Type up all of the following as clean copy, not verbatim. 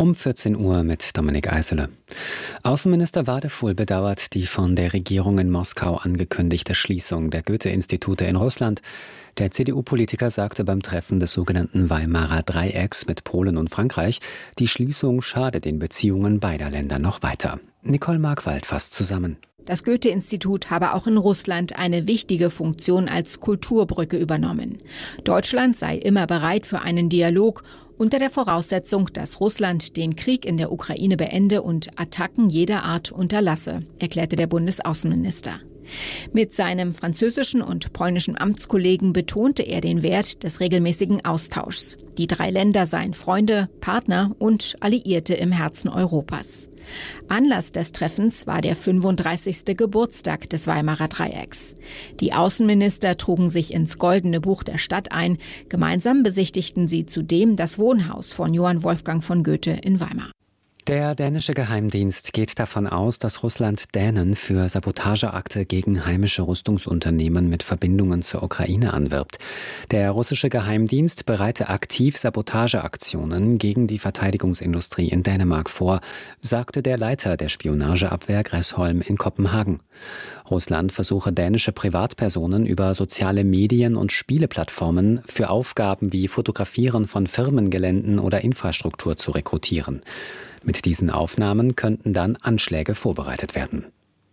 Um 14 Uhr mit Dominik Eisele. Außenminister Wadefuhl bedauert die von der Regierung in Moskau angekündigte Schließung der Goethe-Institute in Russland. Der CDU-Politiker sagte beim Treffen des sogenannten Weimarer Dreiecks mit Polen und Frankreich, die Schließung schade den Beziehungen beider Länder noch weiter. Nicole Markwald fasst zusammen. Das Goethe-Institut habe auch in Russland eine wichtige Funktion als Kulturbrücke übernommen. Deutschland sei immer bereit für einen Dialog, unter der Voraussetzung, dass Russland den Krieg in der Ukraine beende und Attacken jeder Art unterlasse, erklärte der Bundesaußenminister. Mit seinem französischen und polnischen Amtskollegen betonte er den Wert des regelmäßigen Austauschs. Die drei Länder seien Freunde, Partner und Alliierte im Herzen Europas. Anlass des Treffens war der 35. Geburtstag des Weimarer Dreiecks. Die Außenminister trugen sich ins Goldene Buch der Stadt ein. Gemeinsam besichtigten sie zudem das Wohnhaus von Johann Wolfgang von Goethe in Weimar. Der dänische Geheimdienst geht davon aus, dass Russland Dänen für Sabotageakte gegen heimische Rüstungsunternehmen mit Verbindungen zur Ukraine anwirbt. Der russische Geheimdienst bereite aktiv Sabotageaktionen gegen die Verteidigungsindustrie in Dänemark vor, sagte der Leiter der Spionageabwehr Gressholm in Kopenhagen. Russland versuche dänische Privatpersonen über soziale Medien und Spieleplattformen für Aufgaben wie Fotografieren von Firmengeländen oder Infrastruktur zu rekrutieren. Mit diesen Aufnahmen könnten dann Anschläge vorbereitet werden.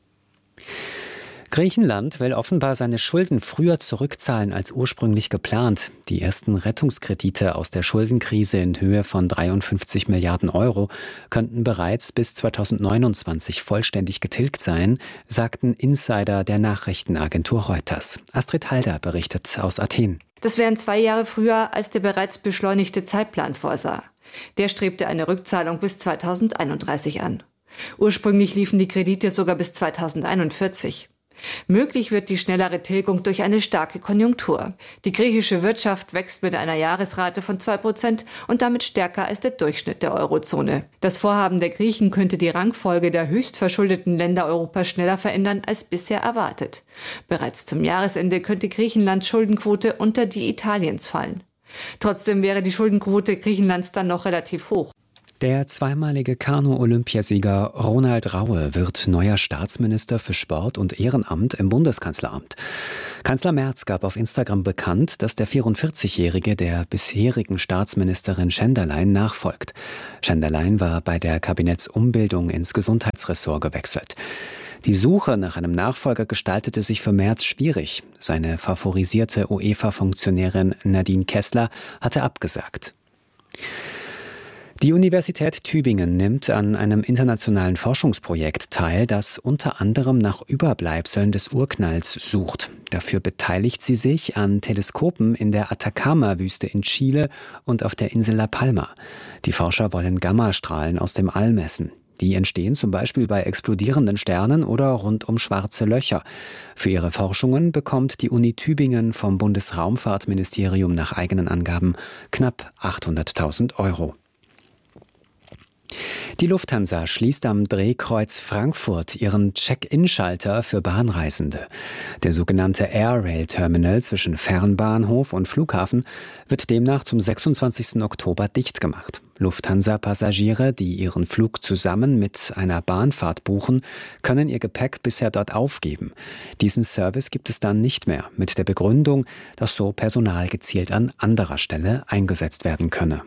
Griechenland will offenbar seine Schulden früher zurückzahlen als ursprünglich geplant. Die ersten Rettungskredite aus der Schuldenkrise in Höhe von 53 Milliarden Euro könnten bereits bis 2029 vollständig getilgt sein, sagten Insider der Nachrichtenagentur Reuters. Astrid Halder berichtet aus Athen. Das wären 2 Jahre früher, als der bereits beschleunigte Zeitplan vorsah. Der strebte eine Rückzahlung bis 2031 an. Ursprünglich liefen die Kredite sogar bis 2041. Möglich wird die schnellere Tilgung durch eine starke Konjunktur. Die griechische Wirtschaft wächst mit einer Jahresrate von 2% und damit stärker als der Durchschnitt der Eurozone. Das Vorhaben der Griechen könnte die Rangfolge der höchstverschuldeten Länder Europas schneller verändern als bisher erwartet. Bereits zum Jahresende könnte Griechenlands Schuldenquote unter die Italiens fallen. Trotzdem wäre die Schuldenquote Griechenlands dann noch relativ hoch. Der zweimalige Kanu-Olympiasieger Ronald Raue wird neuer Staatsminister für Sport und Ehrenamt im Bundeskanzleramt. Kanzler Merz gab auf Instagram bekannt, dass der 44-Jährige der bisherigen Staatsministerin Schenderlein nachfolgt. Schenderlein war bei der Kabinettsumbildung ins Gesundheitsressort gewechselt. Die Suche nach einem Nachfolger gestaltete sich für Merz schwierig. Seine favorisierte UEFA-Funktionärin Nadine Kessler hatte abgesagt. Die Universität Tübingen nimmt an einem internationalen Forschungsprojekt teil, das unter anderem nach Überbleibseln des Urknalls sucht. Dafür beteiligt sie sich an Teleskopen in der Atacama-Wüste in Chile und auf der Insel La Palma. Die Forscher wollen Gammastrahlen aus dem All messen. Die entstehen zum Beispiel bei explodierenden Sternen oder rund um schwarze Löcher. Für ihre Forschungen bekommt die Uni Tübingen vom Bundesraumfahrtministerium nach eigenen Angaben knapp 800.000 Euro. Die Lufthansa schließt am Drehkreuz Frankfurt ihren Check-in-Schalter für Bahnreisende. Der sogenannte Air Rail Terminal zwischen Fernbahnhof und Flughafen wird demnach zum 26. Oktober dicht gemacht. Lufthansa-Passagiere, die ihren Flug zusammen mit einer Bahnfahrt buchen, können ihr Gepäck bisher dort aufgeben. Diesen Service gibt es dann nicht mehr, mit der Begründung, dass so Personal gezielt an anderer Stelle eingesetzt werden könne.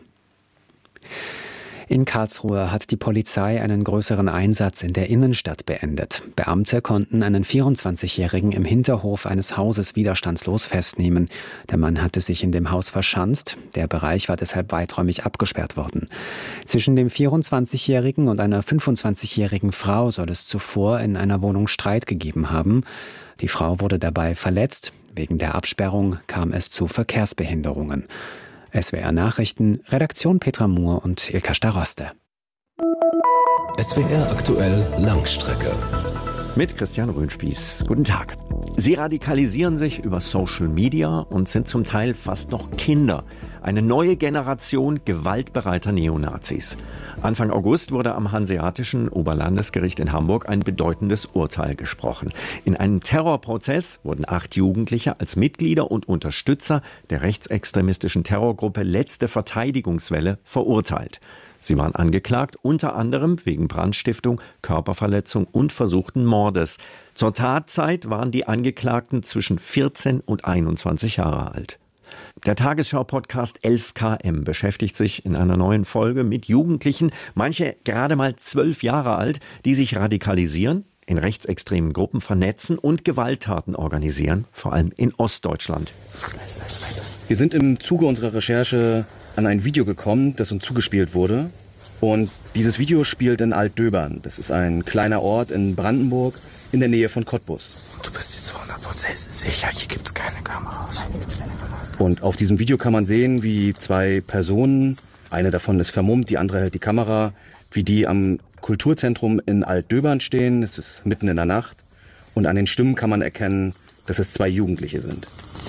In Karlsruhe hat die Polizei einen größeren Einsatz in der Innenstadt beendet. Beamte konnten einen 24-Jährigen im Hinterhof eines Hauses widerstandslos festnehmen. Der Mann hatte sich in dem Haus verschanzt. Der Bereich war deshalb weiträumig abgesperrt worden. Zwischen dem 24-Jährigen und einer 25-jährigen Frau soll es zuvor in einer Wohnung Streit gegeben haben. Die Frau wurde dabei verletzt. Wegen der Absperrung kam es zu Verkehrsbehinderungen. SWR Nachrichten, Redaktion Petra Mohr und Ilka Staroste. SWR aktuell Langstrecke. Mit Christian Röhnspieß. Guten Tag. Sie radikalisieren sich über Social Media und sind zum Teil fast noch Kinder, Eine neue Generation gewaltbereiter Neonazis. Anfang August wurde am Hanseatischen Oberlandesgericht in Hamburg ein bedeutendes Urteil gesprochen. In einem Terrorprozess wurden 8 Jugendliche als Mitglieder und Unterstützer der rechtsextremistischen Terrorgruppe Letzte Verteidigungswelle verurteilt. Sie waren angeklagt, unter anderem wegen Brandstiftung, Körperverletzung und versuchten Mordes. Zur Tatzeit waren die Angeklagten zwischen 14 und 21 Jahre alt. Der Tagesschau-Podcast 11KM beschäftigt sich in einer neuen Folge mit Jugendlichen, manche gerade mal 12 Jahre alt, die sich radikalisieren, in rechtsextremen Gruppen vernetzen und Gewalttaten organisieren, vor allem in Ostdeutschland. Wir sind im Zuge unserer Recherche an ein Video gekommen, das uns zugespielt wurde. Und dieses Video spielt in Altdöbern. Das ist ein kleiner Ort in Brandenburg in der Nähe von Cottbus. Du bist jetzt 100% sicher, hier gibt es keine Kameras. Und auf diesem Video kann man sehen, wie 2 Personen, eine davon ist vermummt, die andere hält die Kamera, wie die am Kulturzentrum in Altdöbern stehen. Es ist mitten in der Nacht. Und an den Stimmen kann man erkennen, dass es 2 Jugendliche sind.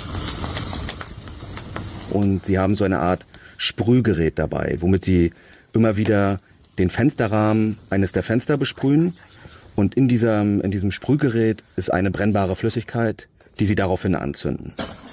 Und sie haben so eine Art Sprühgerät dabei, womit sie immer wieder den Fensterrahmen eines der Fenster besprühen. Und in diesem Sprühgerät ist eine brennbare Flüssigkeit, die sie daraufhin anzünden.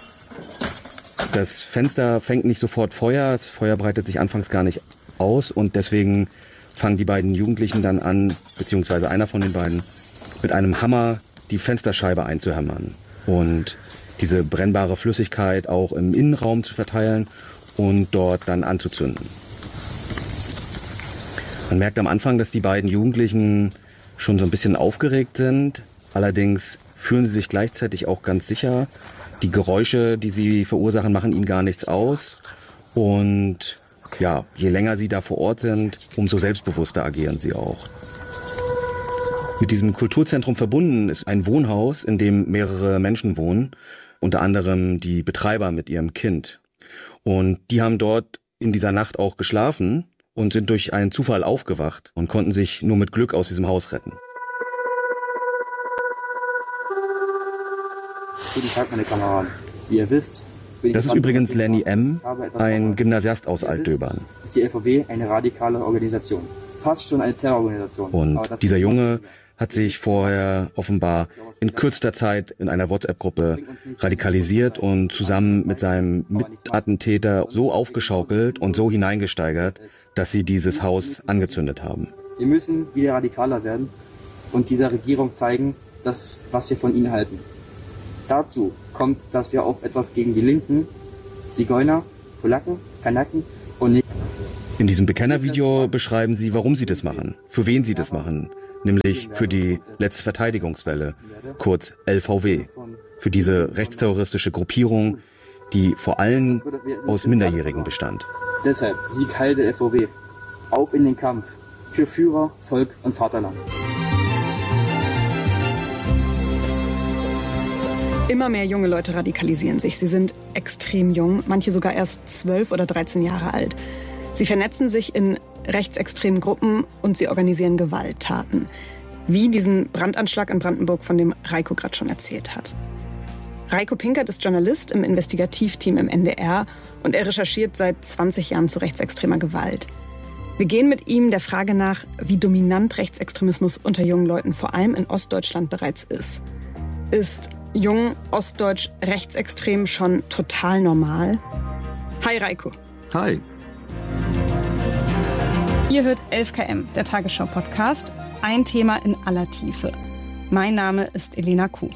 Das Fenster fängt nicht sofort Feuer, das Feuer breitet sich anfangs gar nicht aus und deswegen fangen die beiden Jugendlichen dann an, beziehungsweise einer von den beiden, mit einem Hammer die Fensterscheibe einzuhämmern und diese brennbare Flüssigkeit auch im Innenraum zu verteilen und dort dann anzuzünden. Man merkt am Anfang, dass die beiden Jugendlichen schon so ein bisschen aufgeregt sind. Allerdings fühlen sie sich gleichzeitig auch ganz sicher. Die Geräusche, die sie verursachen, machen ihnen gar nichts aus. Und ja, je länger sie da vor Ort sind, umso selbstbewusster agieren sie auch. Mit diesem Kulturzentrum verbunden ist ein Wohnhaus, in dem mehrere Menschen wohnen. Unter anderem die Betreiber mit ihrem Kind. Und die haben dort in dieser Nacht auch geschlafen und sind durch einen Zufall aufgewacht und konnten sich nur mit Glück aus diesem Haus retten. Guten Tag, meine Kameraden. Wie ihr wisst, das ist übrigens Lenny M., ein Gymnasiast aus Altdöbern. Ist die LVW eine radikale Organisation. Fast schon eine Terrororganisation. Und dieser Junge hat sich vorher offenbar in kürzester Zeit in einer WhatsApp-Gruppe radikalisiert und zusammen mit seinem Mitattentäter so aufgeschaukelt und so hineingesteigert, dass sie dieses Haus angezündet haben. Wir müssen wieder radikaler werden und dieser Regierung zeigen, was wir von ihnen halten. Dazu kommt, dass wir auch etwas gegen die Linken, Zigeuner, Polacken, Kanaken und nicht. In diesem Bekennervideo beschreiben sie, warum sie das machen, für wen sie das machen. Nämlich für die Letzte Verteidigungswelle, kurz LVW, für diese rechtsterroristische Gruppierung, die vor allem aus Minderjährigen bestand. Deshalb Sieg Heil der LVW, auf in den Kampf, für Führer, Volk und Vaterland. Immer mehr junge Leute radikalisieren sich. Sie sind extrem jung, manche sogar erst 12 oder 13 Jahre alt. Sie vernetzen sich in rechtsextremen Gruppen und sie organisieren Gewalttaten. Wie diesen Brandanschlag in Brandenburg, von dem Reiko gerade schon erzählt hat. Reiko Pinkert ist Journalist im Investigativteam im NDR und er recherchiert seit 20 Jahren zu rechtsextremer Gewalt. Wir gehen mit ihm der Frage nach, wie dominant Rechtsextremismus unter jungen Leuten vor allem in Ostdeutschland bereits ist. Ist jung, ostdeutsch, rechtsextrem schon total normal? Hi Reiko. Hi. Ihr hört 11KM, der Tagesschau-Podcast. Ein Thema in aller Tiefe. Mein Name ist Elena Kuch.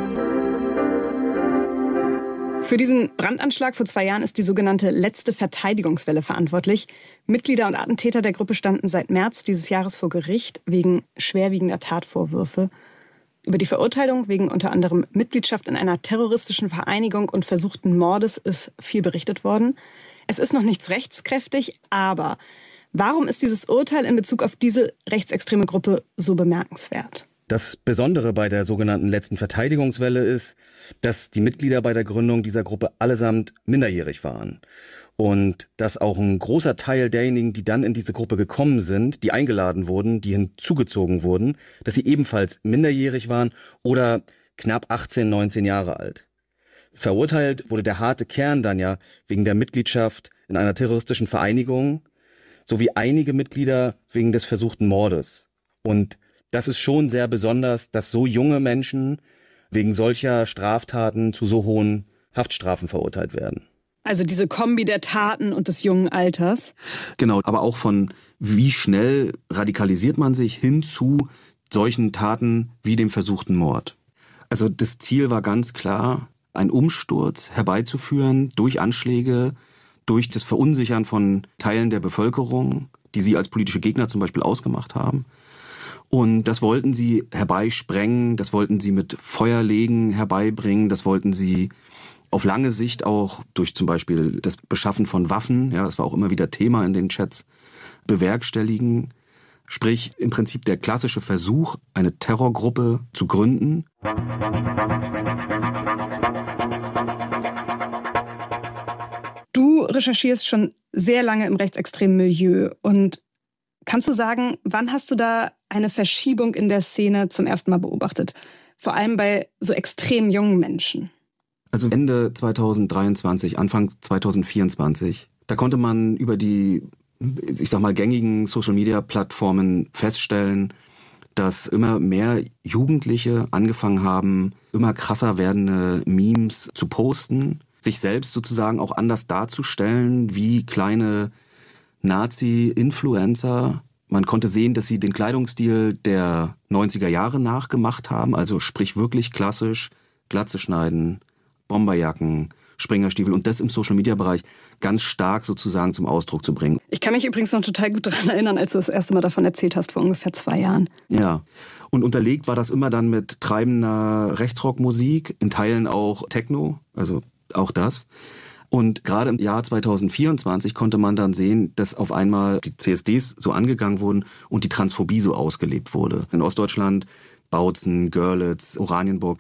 Für diesen Brandanschlag vor 2 Jahren ist die sogenannte Letzte Verteidigungswelle verantwortlich. Mitglieder und Attentäter der Gruppe standen seit März dieses Jahres vor Gericht wegen schwerwiegender Tatvorwürfe. Über die Verurteilung wegen unter anderem Mitgliedschaft in einer terroristischen Vereinigung und versuchten Mordes ist viel berichtet worden. Es ist noch nichts rechtskräftig, aber warum ist dieses Urteil in Bezug auf diese rechtsextreme Gruppe so bemerkenswert? Das Besondere bei der sogenannten Letzten Verteidigungswelle ist, dass die Mitglieder bei der Gründung dieser Gruppe allesamt minderjährig waren. Und dass auch ein großer Teil derjenigen, die dann in diese Gruppe gekommen sind, die eingeladen wurden, die hinzugezogen wurden, dass sie ebenfalls minderjährig waren oder knapp 18, 19 Jahre alt. Verurteilt wurde der harte Kern dann ja wegen der Mitgliedschaft in einer terroristischen Vereinigung, sowie einige Mitglieder wegen des versuchten Mordes. Und das ist schon sehr besonders, dass so junge Menschen wegen solcher Straftaten zu so hohen Haftstrafen verurteilt werden. Also diese Kombi der Taten und des jungen Alters. Genau, aber auch von wie schnell radikalisiert man sich hin zu solchen Taten wie dem versuchten Mord. Also das Ziel war ganz klar, einen Umsturz herbeizuführen durch Anschläge, durch das Verunsichern von Teilen der Bevölkerung, die sie als politische Gegner zum Beispiel ausgemacht haben. Und das wollten sie herbeisprengen, das wollten sie mit Feuerlegen herbeibringen, das wollten sie auf lange Sicht auch durch zum Beispiel das Beschaffen von Waffen, ja, das war auch immer wieder Thema in den Chats, bewerkstelligen. Sprich, im Prinzip der klassische Versuch, eine Terrorgruppe zu gründen. Du recherchierst schon sehr lange im rechtsextremen Milieu. Und kannst du sagen, wann hast du da eine Verschiebung in der Szene zum ersten Mal beobachtet? Vor allem bei so extrem jungen Menschen. Also Ende 2023, Anfang 2024, da konnte man über die, ich sag mal, gängigen Social-Media-Plattformen feststellen, dass immer mehr Jugendliche angefangen haben, immer krasser werdende Memes zu posten, sich selbst sozusagen auch anders darzustellen wie kleine Nazi-Influencer. Man konnte sehen, dass sie den Kleidungsstil der 90er Jahre nachgemacht haben, also sprich wirklich klassisch, Glatze schneiden, Bomberjacken, Springerstiefel und das im Social-Media-Bereich ganz stark sozusagen zum Ausdruck zu bringen. Ich kann mich übrigens noch total gut daran erinnern, als du das erste Mal davon erzählt hast, vor ungefähr 2 Jahren. Ja, und unterlegt war das immer dann mit treibender Rechtsrockmusik, in Teilen auch Techno, also auch das. Und gerade im Jahr 2024 konnte man dann sehen, dass auf einmal die CSDs so angegangen wurden und die Transphobie so ausgelebt wurde. In Ostdeutschland, Bautzen, Görlitz, Oranienburg.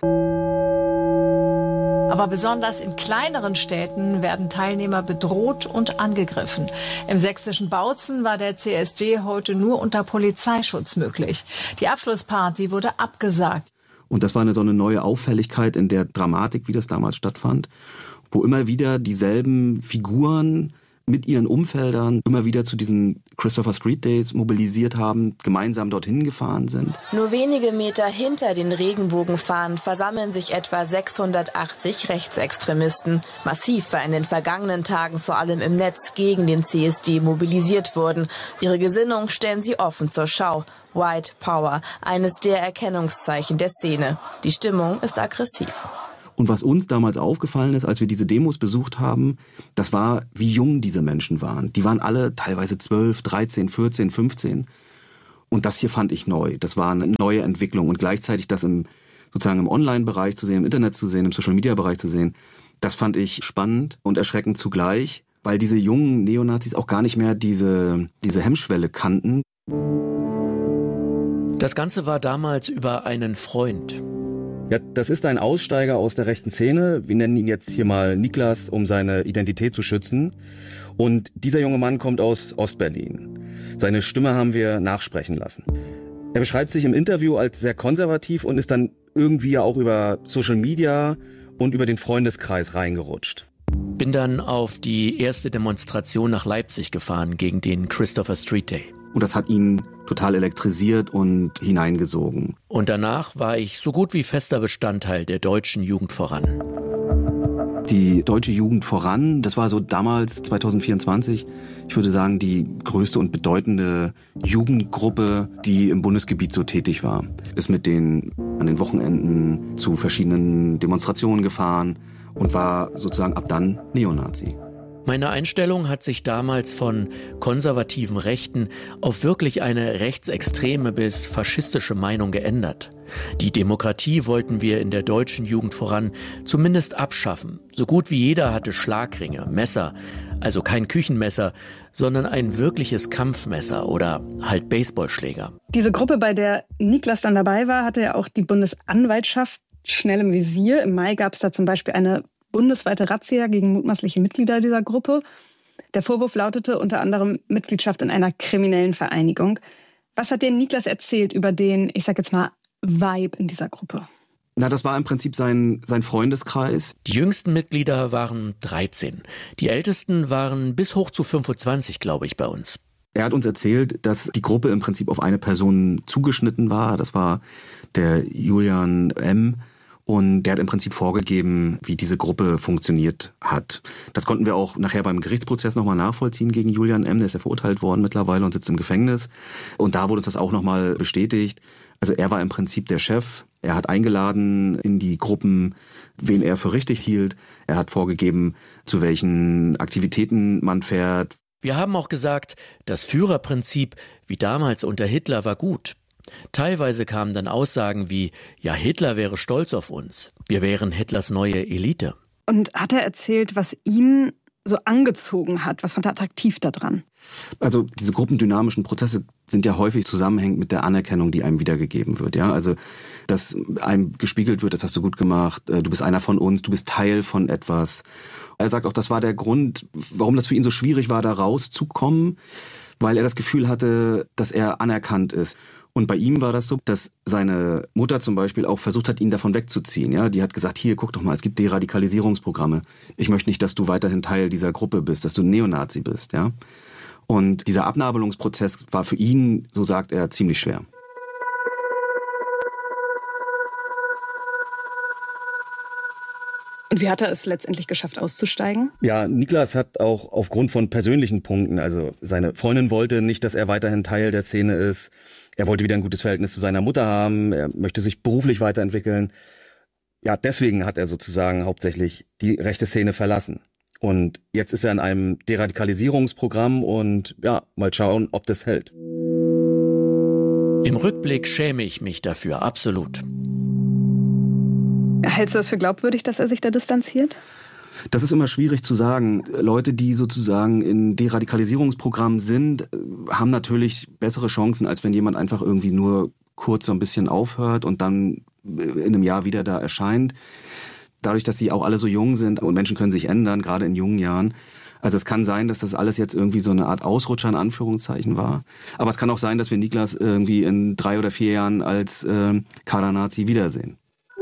Aber besonders in kleineren Städten werden Teilnehmer bedroht und angegriffen. Im sächsischen Bautzen war der CSD heute nur unter Polizeischutz möglich. Die Abschlussparty wurde abgesagt. Und das war so eine neue Auffälligkeit in der Dramatik, wie das damals stattfand, wo immer wieder dieselben Figuren mit ihren Umfeldern immer wieder zu diesen Christopher Street Days mobilisiert haben, gemeinsam dorthin gefahren sind. Nur wenige Meter hinter den Regenbogenfahnen versammeln sich etwa 680 Rechtsextremisten. Massiv war in den vergangenen Tagen vor allem im Netz gegen den CSD mobilisiert worden. Ihre Gesinnung stellen sie offen zur Schau. White Power, eines der Erkennungszeichen der Szene. Die Stimmung ist aggressiv. Und was uns damals aufgefallen ist, als wir diese Demos besucht haben, das war, wie jung diese Menschen waren. Die waren alle teilweise 12, 13, 14, 15. Und das hier fand ich neu. Das war eine neue Entwicklung. Und gleichzeitig das sozusagen im Online-Bereich zu sehen, im Internet zu sehen, im Social-Media-Bereich zu sehen, das fand ich spannend und erschreckend zugleich, weil diese jungen Neonazis auch gar nicht mehr diese Hemmschwelle kannten. Das Ganze war damals über einen Freund. Ja, das ist ein Aussteiger aus der rechten Szene. Wir nennen ihn jetzt hier mal Niklas, um seine Identität zu schützen. Und dieser junge Mann kommt aus Ostberlin. Seine Stimme haben wir nachsprechen lassen. Er beschreibt sich im Interview als sehr konservativ und ist dann irgendwie auch über Social Media und über den Freundeskreis reingerutscht. Bin dann auf die erste Demonstration nach Leipzig gefahren gegen den Christopher Street Day. Und das hat ihn total elektrisiert und hineingesogen. Und danach war ich so gut wie fester Bestandteil der deutschen Jugend voran. Die Deutsche Jugend voran, das war so damals, 2024, ich würde sagen, die größte und bedeutende Jugendgruppe, die im Bundesgebiet so tätig war. Ist mit denen an den Wochenenden zu verschiedenen Demonstrationen gefahren und war sozusagen ab dann Neonazi. Meine Einstellung hat sich damals von konservativen Rechten auf wirklich eine rechtsextreme bis faschistische Meinung geändert. Die Demokratie wollten wir in der deutschen Jugend voran zumindest abschaffen. So gut wie jeder hatte Schlagringe, Messer, also kein Küchenmesser, sondern ein wirkliches Kampfmesser oder halt Baseballschläger. Diese Gruppe, bei der Niklas dann dabei war, hatte ja auch die Bundesanwaltschaft schnell im Visier. Im Mai gab es da zum Beispiel eine bundesweite Razzia gegen mutmaßliche Mitglieder dieser Gruppe. Der Vorwurf lautete unter anderem Mitgliedschaft in einer kriminellen Vereinigung. Was hat dir Niklas erzählt über den, ich sag jetzt mal, Vibe in dieser Gruppe? Na, das war im Prinzip sein Freundeskreis. Die jüngsten Mitglieder waren 13. Die ältesten waren bis hoch zu 25, glaube ich, bei uns. Er hat uns erzählt, dass die Gruppe im Prinzip auf eine Person zugeschnitten war. Das war der Julian M. Und der hat im Prinzip vorgegeben, wie diese Gruppe funktioniert hat. Das konnten wir auch nachher beim Gerichtsprozess nochmal nachvollziehen gegen Julian M. Der ist ja verurteilt worden mittlerweile und sitzt im Gefängnis. Und da wurde uns das auch nochmal bestätigt. Also er war im Prinzip der Chef. Er hat eingeladen in die Gruppen, wen er für richtig hielt. Er hat vorgegeben, zu welchen Aktivitäten man fährt. Wir haben auch gesagt, das Führerprinzip wie damals unter Hitler war gut. Teilweise kamen dann Aussagen wie, ja, Hitler wäre stolz auf uns. Wir wären Hitlers neue Elite. Und hat er erzählt, was ihn so angezogen hat? Was fand er attraktiv daran? Also diese gruppendynamischen Prozesse sind ja häufig zusammenhängend mit der Anerkennung, die einem wiedergegeben wird. Ja, also dass einem gespiegelt wird, das hast du gut gemacht, du bist einer von uns, du bist Teil von etwas. Er sagt auch, das war der Grund, warum das für ihn so schwierig war, da rauszukommen, weil er das Gefühl hatte, dass er anerkannt ist. Und bei ihm war das so, dass seine Mutter zum Beispiel auch versucht hat, ihn davon wegzuziehen. Ja, die hat gesagt, hier, guck doch mal, es gibt Deradikalisierungsprogramme. Ich möchte nicht, dass du weiterhin Teil dieser Gruppe bist, dass du ein Neonazi bist. Ja. Und dieser Abnabelungsprozess war für ihn, so sagt er, ziemlich schwer. Und wie hat er es letztendlich geschafft, auszusteigen? Ja, Niklas hat auch aufgrund von persönlichen Punkten, also seine Freundin wollte nicht, dass er weiterhin Teil der Szene ist. Er wollte wieder ein gutes Verhältnis zu seiner Mutter haben. Er möchte sich beruflich weiterentwickeln. Ja, deswegen hat er sozusagen hauptsächlich die rechte Szene verlassen. Und jetzt ist er in einem Deradikalisierungsprogramm und ja, mal schauen, ob das hält. Im Rückblick schäme ich mich dafür, absolut. Hältst du das für glaubwürdig, dass er sich da distanziert? Das ist immer schwierig zu sagen. Leute, die sozusagen in Deradikalisierungsprogrammen sind, haben natürlich bessere Chancen, als wenn jemand einfach irgendwie nur kurz so ein bisschen aufhört und dann in einem Jahr wieder da erscheint. Dadurch, dass sie auch alle so jung sind und Menschen können sich ändern, gerade in jungen Jahren. Also es kann sein, dass das alles jetzt irgendwie so eine Art Ausrutscher in Anführungszeichen war. Aber es kann auch sein, dass wir Niklas irgendwie in 3 oder 4 Jahren als Kader-Nazi wiedersehen.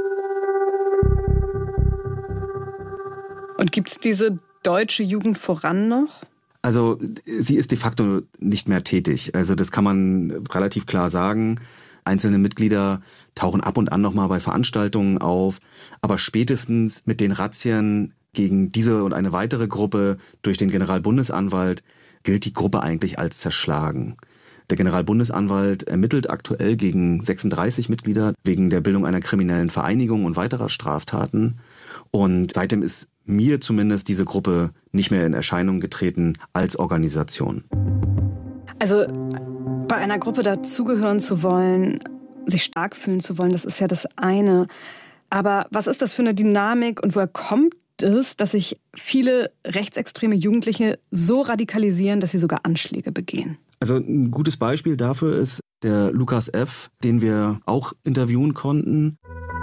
Und gibt's diese deutsche Jugend voran noch? Also sie ist de facto nicht mehr tätig. Also das kann man relativ klar sagen. Einzelne Mitglieder tauchen ab und an nochmal bei Veranstaltungen auf. Aber spätestens mit den Razzien gegen diese und eine weitere Gruppe durch den Generalbundesanwalt gilt die Gruppe eigentlich als zerschlagen. Der Generalbundesanwalt ermittelt aktuell gegen 36 Mitglieder wegen der Bildung einer kriminellen Vereinigung und weiterer Straftaten. Und seitdem ist mir zumindest diese Gruppe nicht mehr in Erscheinung getreten als Organisation. Also bei einer Gruppe dazugehören zu wollen, sich stark fühlen zu wollen, das ist ja das eine. Aber was ist das für eine Dynamik und woher kommt es, dass sich viele rechtsextreme Jugendliche so radikalisieren, dass sie sogar Anschläge begehen? Also ein gutes Beispiel dafür ist der Lukas F., den wir auch interviewen konnten.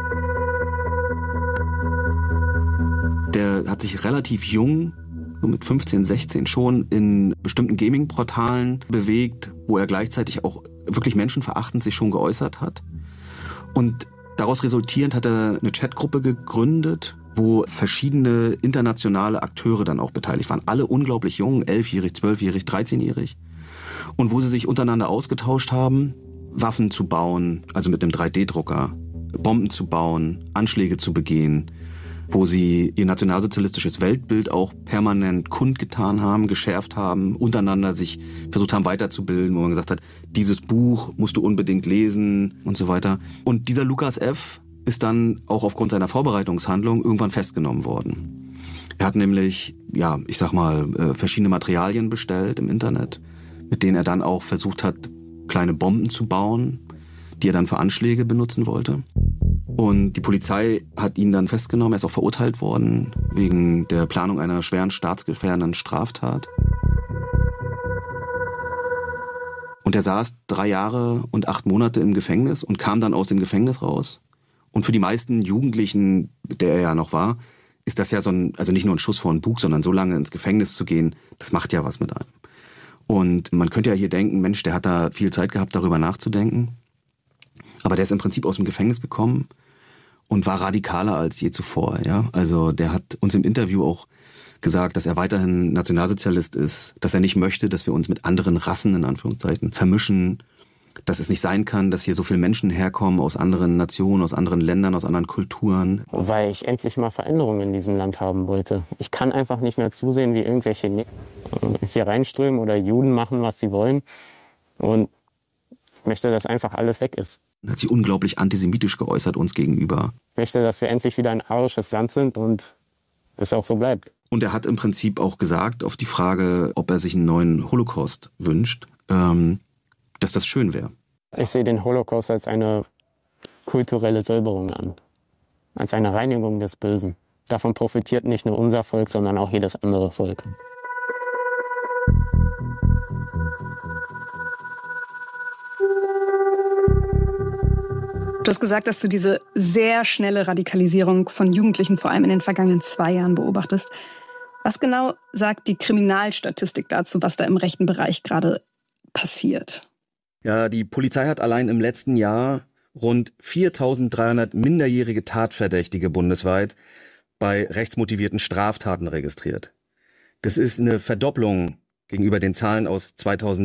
Der hat sich relativ jung, so mit 15, 16 schon, in bestimmten Gaming-Portalen bewegt, wo er gleichzeitig auch wirklich menschenverachtend sich schon geäußert hat. Und daraus resultierend hat er eine Chatgruppe gegründet, wo verschiedene internationale Akteure dann auch beteiligt waren. Alle unglaublich jung, 11-jährig, 12-jährig, 13-jährig. Und wo sie sich untereinander ausgetauscht haben, Waffen zu bauen, also mit einem 3D-Drucker, Bomben zu bauen, Anschläge zu begehen, wo sie ihr nationalsozialistisches Weltbild auch permanent kundgetan haben, geschärft haben, untereinander sich versucht haben weiterzubilden, wo man gesagt hat, dieses Buch musst du unbedingt lesen und so weiter. Und dieser Lukas F. ist dann auch aufgrund seiner Vorbereitungshandlung irgendwann festgenommen worden. Er hat nämlich, ja, ich sag mal, verschiedene Materialien bestellt im Internet, mit denen er dann auch versucht hat, kleine Bomben zu bauen, die er dann für Anschläge benutzen wollte. Und die Polizei hat ihn dann festgenommen, er ist auch verurteilt worden wegen der Planung einer schweren staatsgefährdenden Straftat. Und er saß 3 Jahre und 8 Monate im Gefängnis und kam dann aus dem Gefängnis raus. Und für die meisten Jugendlichen, der er ja noch war, ist das ja so ein, also nicht nur ein Schuss vor den Bug, sondern so lange ins Gefängnis zu gehen, das macht ja was mit einem. Und man könnte ja hier denken, Mensch, der hat da viel Zeit gehabt, darüber nachzudenken. Aber der ist im Prinzip aus dem Gefängnis gekommen und war radikaler als je zuvor. Ja? Also der hat uns im Interview auch gesagt, dass er weiterhin Nationalsozialist ist, dass er nicht möchte, dass wir uns mit anderen Rassen, in Anführungszeichen, vermischen, dass es nicht sein kann, dass hier so viele Menschen herkommen aus anderen Nationen, aus anderen Ländern, aus anderen Kulturen. Weil ich endlich mal Veränderungen in diesem Land haben wollte. Ich kann einfach nicht mehr zusehen, wie irgendwelche hier reinströmen oder Juden machen, was sie wollen. Und ich möchte, dass einfach alles weg ist. Hat sich unglaublich antisemitisch geäußert uns gegenüber. Ich möchte, dass wir endlich wieder ein arisches Land sind und es auch so bleibt. Und er hat im Prinzip auch gesagt, auf die Frage, ob er sich einen neuen Holocaust wünscht, dass das schön wäre. Ich sehe den Holocaust als eine kulturelle Säuberung an. Als eine Reinigung des Bösen. Davon profitiert nicht nur unser Volk, sondern auch jedes andere Volk. Du hast gesagt, dass du diese sehr schnelle Radikalisierung von Jugendlichen vor allem in den vergangenen 2 Jahren beobachtest. Was genau sagt die Kriminalstatistik dazu, was da im rechten Bereich gerade passiert? Ja, die Polizei hat allein im letzten Jahr rund 4.300 minderjährige Tatverdächtige bundesweit bei rechtsmotivierten Straftaten registriert. Das ist eine Verdopplung gegenüber den Zahlen aus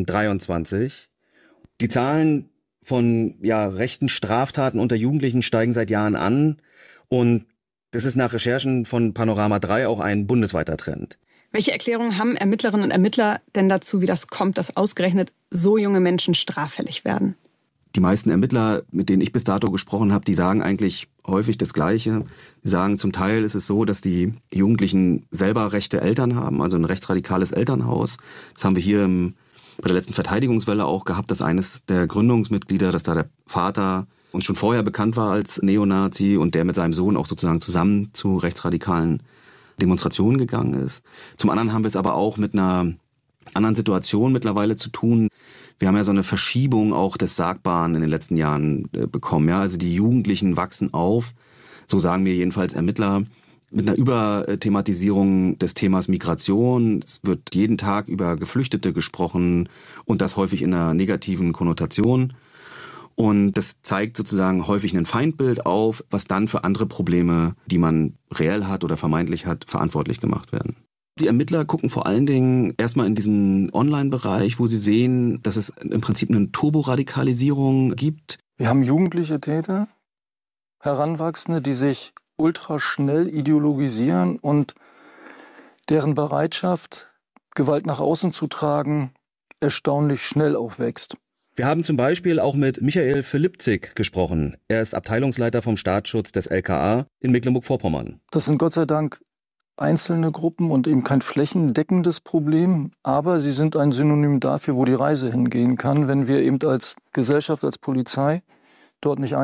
2023. Die Zahlen von rechten Straftaten unter Jugendlichen steigen seit Jahren an und das ist nach Recherchen von Panorama 3 auch ein bundesweiter Trend. Welche Erklärungen haben Ermittlerinnen und Ermittler denn dazu, wie das kommt, dass ausgerechnet so junge Menschen straffällig werden? Die meisten Ermittler, mit denen ich bis dato gesprochen habe, die sagen eigentlich häufig das Gleiche. Sie sagen, zum Teil ist es so, dass die Jugendlichen selber rechte Eltern haben, also ein rechtsradikales Elternhaus. Das haben wir hier bei der letzten Verteidigungswelle auch gehabt, dass eines der Gründungsmitglieder, dass da der Vater uns schon vorher bekannt war als Neonazi und der mit seinem Sohn auch sozusagen zusammen zu rechtsradikalen Demonstrationen gegangen ist. Zum anderen haben wir es aber auch mit einer anderen Situation mittlerweile zu tun. Wir haben ja so eine Verschiebung auch des Sagbaren in den letzten Jahren bekommen. Ja, also die Jugendlichen wachsen auf, so sagen mir jedenfalls Ermittler, mit einer Überthematisierung des Themas Migration. Es wird jeden Tag über Geflüchtete gesprochen und das häufig in einer negativen Konnotation. Und das zeigt sozusagen häufig ein Feindbild auf, was dann für andere Probleme, die man reell hat oder vermeintlich hat, verantwortlich gemacht werden. Die Ermittler gucken vor allen Dingen erstmal in diesen Online-Bereich, wo sie sehen, dass es im Prinzip eine Turboradikalisierung gibt. Wir haben jugendliche Täter, Heranwachsende, die sich ultraschnell ideologisieren und deren Bereitschaft, Gewalt nach außen zu tragen, erstaunlich schnell auch wächst. Wir haben zum Beispiel auch mit Michael Philippzig gesprochen. Er ist Abteilungsleiter vom Staatsschutz des LKA in Mecklenburg-Vorpommern. Das sind Gott sei Dank einzelne Gruppen und eben kein flächendeckendes Problem, aber sie sind ein Synonym dafür, wo die Reise hingehen kann, wenn wir eben als Gesellschaft, als Polizei dort nicht